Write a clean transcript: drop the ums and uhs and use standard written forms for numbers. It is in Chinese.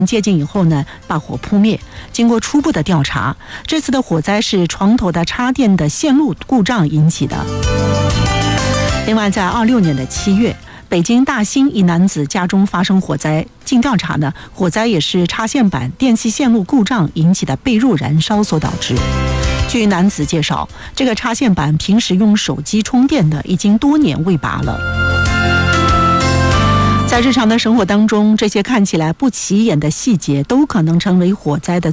接近以后呢，把火扑灭。经过初步的调查，这次的火灾是床头的插电的线路故障引起的。另外，在26年的7月，北京大兴一男子家中发生火灾，经调查呢，火灾也是插线板电气线路故障引起的被褥燃烧所导致。据男子介绍，这个插线板平时用手机充电的，已经多年未拔了。在日常的生活当中，这些看起来不起眼的细节都可能成为火灾的